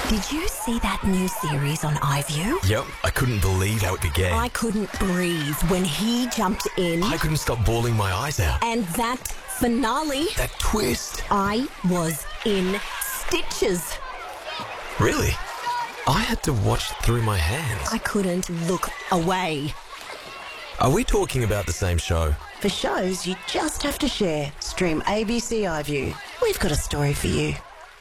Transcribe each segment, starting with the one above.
Did you see that new series on iView? Yep, I couldn't believe how it began. I couldn't breathe when he jumped in. I couldn't stop bawling my eyes out. And that finale. That twist. I was in stitches. Really? I had to watch through my hands. I couldn't look away. Are we talking about the same show? For shows you just have to share, stream ABC iView. We've got a story for you.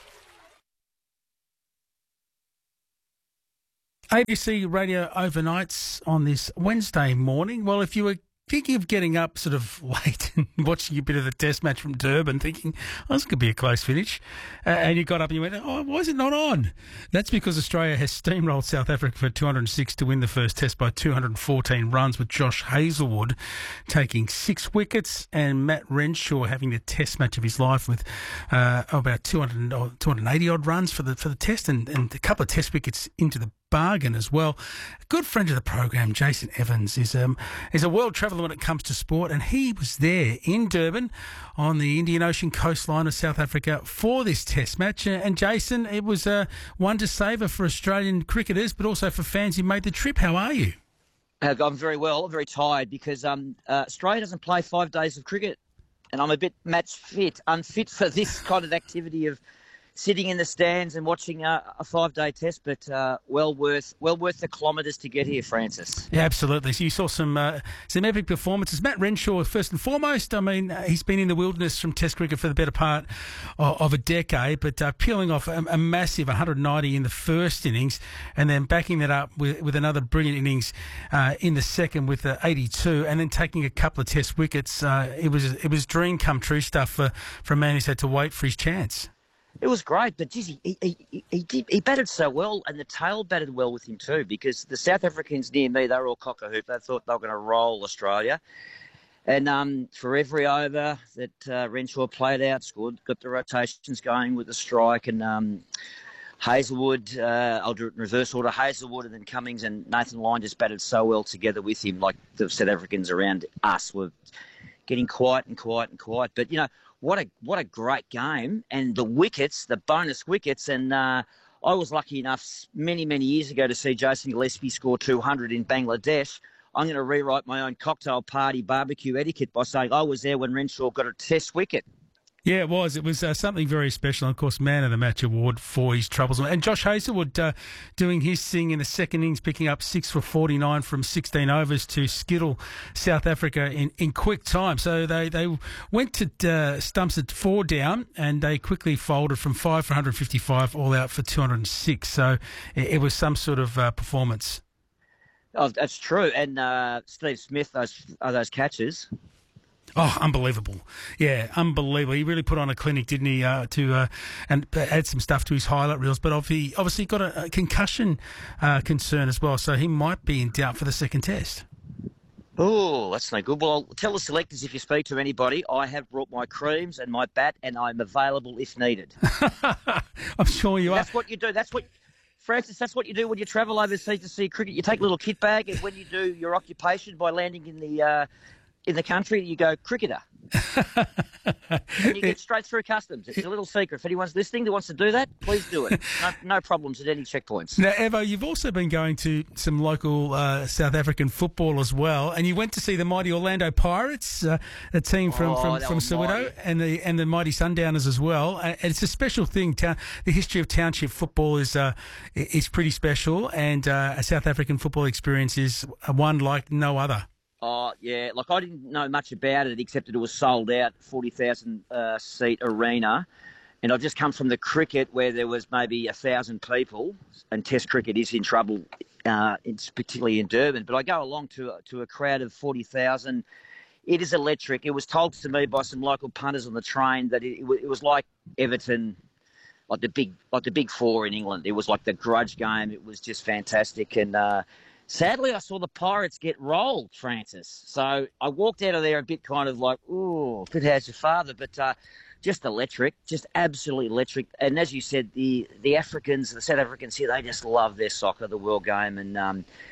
ABC Radio Overnights on this Wednesday morning. Well, if you were thinking of getting up sort of late and watching a bit of the test match from Durban, thinking, oh, this could be a close finish, and you got up and you went, oh, why is it not on? That's because Australia has steamrolled South Africa for 206 to win the first test by 214 runs, with Josh Hazlewood taking 6 wickets and Matt Renshaw having the test match of his life with about 280-odd runs for the test and a couple of test wickets into the bargain as well. A good friend of the program, Jason Evans, is a world traveller when it comes to sport, and he was there in Durban on the Indian Ocean coastline of South Africa for this test match. And Jason, it was one to savour for Australian cricketers, but also for fans who made the trip. How are you? I'm very well. I'm very tired because Australia doesn't play 5 days of cricket, and I'm a bit unfit for this kind of activity of sitting in the stands and watching a 5-day test, but well worth the kilometres to get here, Francis. Yeah, absolutely. So you saw some epic performances. Matt Renshaw, first and foremost, I mean, he's been in the wilderness from Test cricket for the better part of a decade, but peeling off a massive 190 in the first innings, and then backing that up with another brilliant innings in the second with 82, and then taking a couple of Test wickets. It was dream come true stuff for a man who's had to wait for his chance. It was great, but geez, he batted so well, and the tail batted well with him too, because the South Africans near me, they were all cock-a-hoop. They thought they were going to roll Australia. And for every over that Renshaw played out, scored, got the rotations going with the strike, and Hazlewood, I'll do it in reverse order, Hazlewood and then Cummings and Nathan Lyon just batted so well together with him, like the South Africans around us were getting quiet. But, you know, what a great game, and the wickets, the bonus wickets, and I was lucky enough many years ago to see Jason Gillespie score 200 in Bangladesh. I'm going to rewrite my own cocktail party barbecue etiquette by saying I was there when Renshaw got a test wicket. Yeah, it was. It was something very special. And of course, Man of the Match award for his troubles. And Josh Hazlewood doing his thing in the second innings, picking up 6 for 49 from 16 overs to skittle South Africa in quick time. So they went to stumps at 4 down, and they quickly folded from 5 for 155 all out for 206. So it was some sort of performance. Oh, that's true. And Steve Smith, those catches. Oh, unbelievable. Yeah, unbelievable. He really put on a clinic, didn't he, to and add some stuff to his highlight reels. But obviously got a concussion concern as well, so he might be in doubt for the second test. Oh, that's no good. Well, I'll tell the selectors, if you speak to anybody, I have brought my creams and my bat, and I'm available if needed. I'm sure you are. That's what you do. Francis, that's what you do when you travel overseas to see cricket. You take a little kit bag, and when you do your occupation by landing in the country, you go cricketer. And you get straight through customs. It's a little secret. If anyone's listening that wants to do that, please do it. No problems at any checkpoints. Now, Evo, you've also been going to some local South African football as well, and you went to see the mighty Orlando Pirates, a team from Soweto, and the mighty Sundowners as well. And it's a special thing. The history of township football is pretty special, and a South African football experience is one like no other. Oh, yeah. Like, I didn't know much about it except that it was sold out, 40,000 seat arena. And I've just come from the cricket where there was maybe 1,000 people, and Test cricket is in trouble, it's particularly in Durban. But I go along to a crowd of 40,000. It is electric. It was told to me by some local punters on the train that it was like Everton, like the big four in England. It was like the grudge game. It was just fantastic. And sadly, I saw the Pirates get rolled, Francis. So I walked out of there a bit kind of like, ooh, good how's your father? But just electric, just absolutely electric. And as you said, the Africans, the South Africans here, they just love their soccer, the world game. And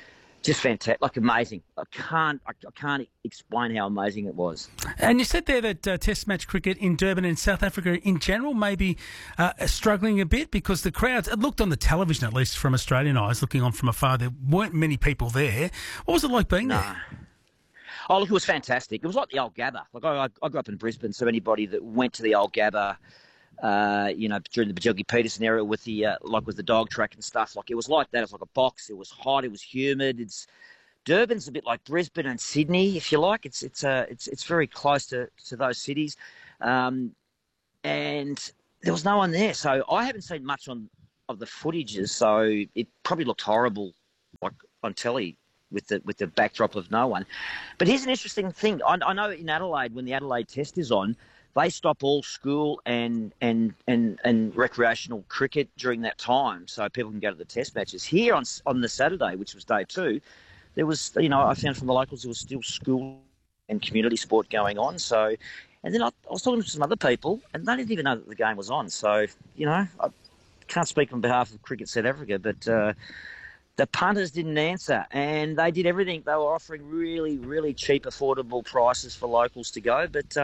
Just fantastic, like amazing. I can't explain how amazing it was. And you said there that Test match cricket in Durban and South Africa in general may be struggling a bit because the crowds, it looked on the television at least from Australian eyes, looking on from afar, there weren't many people there. What was it like being there? Oh, look, it was fantastic. It was like the old Gabba. Like I grew up in Brisbane, so anybody that went to the old Gabba, during the Bajilgi Peterson era with the with the dog track and stuff, like it was like that. It was like a box. It was hot. It was humid. Durban's a bit like Brisbane and Sydney, if you like. It's very close to those cities, and there was no one there. So I haven't seen much of the footages. So it probably looked horrible, like on telly, with the backdrop of no one. But here's an interesting thing. I know in Adelaide, when the Adelaide Test is on, they stop all school and recreational cricket during that time, so people can go to the Test matches. Here on the Saturday, which was day 2, there was, I found from the locals there was still school and community sport going on. So, and then I was talking to some other people, and they didn't even know that the game was on. So, I can't speak on behalf of Cricket South Africa, but the punters didn't answer, and they did everything. They were offering really, really cheap, affordable prices for locals to go, but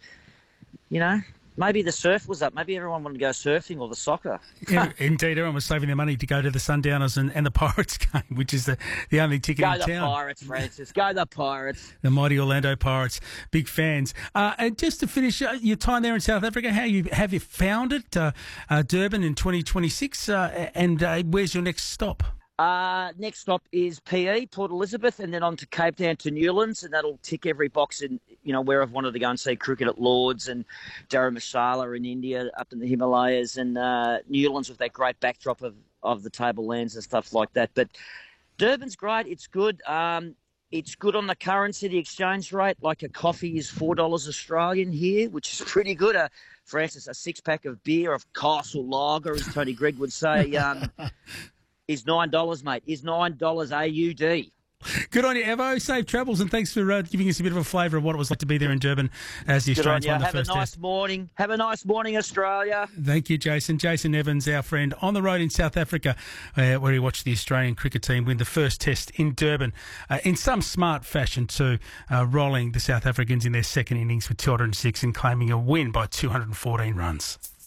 maybe the surf was up. Maybe everyone wanted to go surfing or the soccer. Yeah, indeed, everyone was saving their money to go to the Sundowners and the Pirates game, which is the only ticket in town. Go the Pirates, Francis. Go the Pirates. The mighty Orlando Pirates. Big fans. And just to finish your time there in South Africa, have you found it, Durban in 2026, and where's your next stop? Next stop is PE, Port Elizabeth, and then on to Cape Town to Newlands, and that'll tick every box in, where I've wanted to go and see cricket at Lords and Dharamshala in India, up in the Himalayas, and Newlands with that great backdrop of the tablelands and stuff like that. But Durban's great. It's good. It's good on the currency, the exchange rate. Like a coffee is $4 Australian here, which is pretty good. Francis, a 6-pack of beer, of Castle Lager, as Tony Gregg would say, is $9, mate. Is $9 AUD. Good on you, Evo. Safe travels, and thanks for giving us a bit of a flavour of what it was like to be there in Durban as the Australians won the first test. Have a nice morning. Have a nice morning, Australia. Thank you, Jason. Jason Evans, our friend, on the road in South Africa, where he watched the Australian cricket team win the first test in Durban in some smart fashion too, rolling the South Africans in their second innings with 206 and claiming a win by 214 runs.